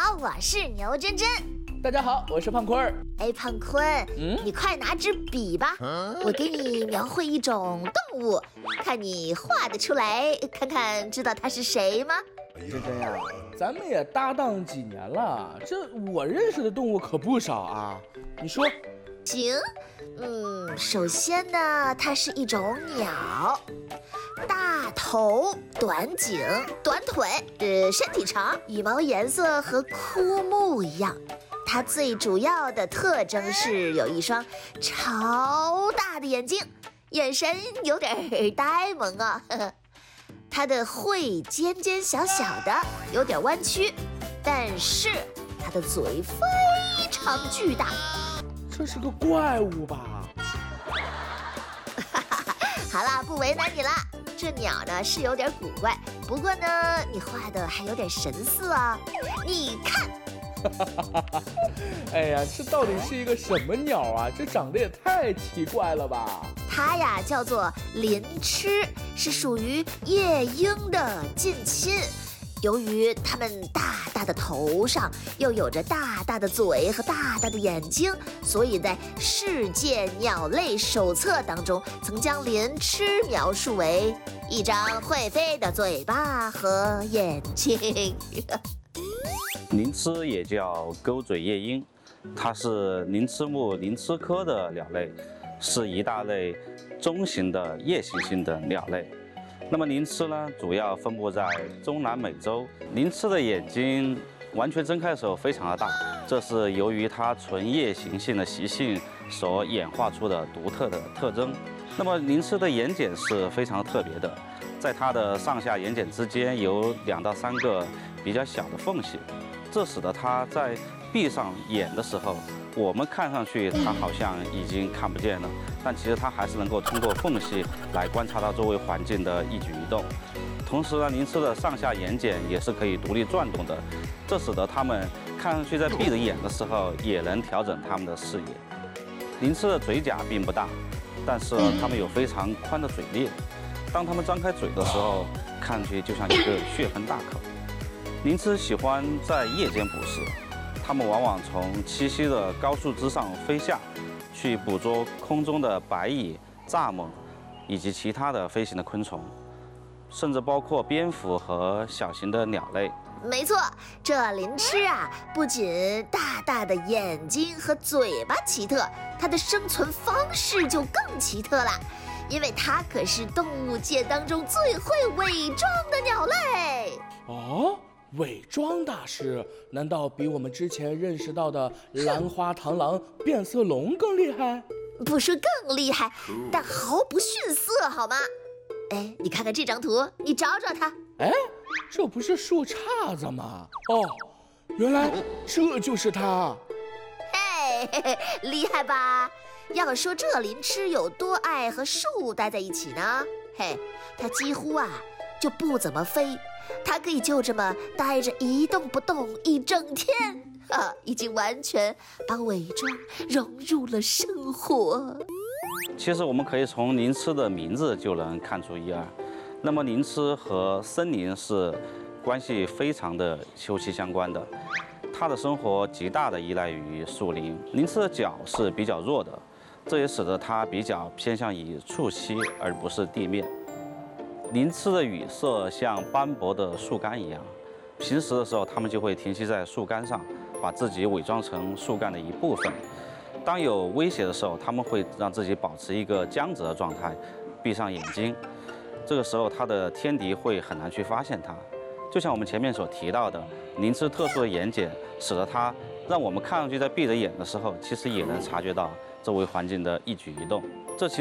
好，我是牛真真。 大家好，我是胖坤儿。 哎，胖坤，你快拿支笔吧，我给你描绘一种动物，看你画得出来，看看知道它是谁吗？ 真真呀，咱们也搭档几年了，这我认识的动物可不少啊。你说？ 行，首先呢，它是一种鸟，大头、短颈、短腿，身体长，羽毛颜色和枯木一样。它最主要的特征是有一双超大的眼睛，眼神有点呆萌啊。它的喙尖尖小小的，有点弯曲，但是它的嘴非常巨大。 这是个怪物吧？ 好啦，不为难你了。这鸟呢是有点古怪，不过呢你画的还有点神似啊。你看。 哎呀，这到底是一个什么鸟啊？这长得也太奇怪了吧！ 它呀叫做林鸱，是属于夜莺的近亲。由于它们大大的头上又有着大大的嘴和大大的眼睛，所以在《世界鸟类手册》当中曾将林鸱描述为一张会飞的嘴巴和眼睛。 林鸱也叫钩嘴夜莺，它是鳞翅目鳞鸱科的鸟类，是一大类中型的夜行性的鸟类。那么林鸱呢，主要分布在中南美洲。林鸱的眼睛完全睁开的时候非常的大，这是由于它纯夜行性的习性所演化出的独特的特征。那么林鸱的眼睑是非常特别的，在它的上下眼睑之间有2到3个比较小的缝隙，这使得它在闭上眼的时候，我们看上去它好像已经看不见了，但其实它还是能够通过缝隙来观察到周围环境的一举一动。同时呢，林鸱的上下眼睑也是可以独立转动的，这使得它们看上去在闭着眼的时候也能调整它们的视野。林鸱的嘴甲并不大，但是它们有非常宽的嘴裂，当它们张开嘴的时候，看上去就像一个血盆大口。林鸱喜欢在夜间捕食，它们往往从栖息的高树枝上飞下，去捕捉空中的白蚁、蚱蜢以及其他的飞行的昆虫，甚至包括蝙蝠和小型的鸟类。 没错，这林鸱啊，不仅大大的眼睛和嘴巴奇特，它的生存方式就更奇特了，因为它可是动物界当中最会伪装的鸟类。 哦，伪装大师难道比我们之前认识到的兰花螳螂、变色龙更厉害？ 不说更厉害，但毫不逊色，好吗？哎，你看看这张图，你找找它。 哎，这不是树杈子吗？哦，原来这就是它。 嘿，厉害吧？要说这林鸱有多爱和树待在一起呢？嘿，它几乎啊就不怎么飞，它可以就这么待着一动不动一整天啊，已经完全把伪装融入了生活。 其实我们可以从林鸱的名字就能看出一二。那么林鸱和森林是关系非常的休戚相关的，它的生活极大的依赖于树林。林鸱的脚是比较弱的，这也使得它比较偏向于触栖而不是地面。林鸱的羽色像斑驳的树干一样，平时的时候它们就会停息在树干上，把自己伪装成树干的一部分。当有威胁的时候，它们会让自己保持一个僵直的状态，闭上眼睛。这个时候，它的天敌会很难去发现它。就像我们前面所提到的，林鸱特殊的眼睑，使得它让我们看上去在闭着眼的时候，其实也能察觉到周围环境的一举一动。这其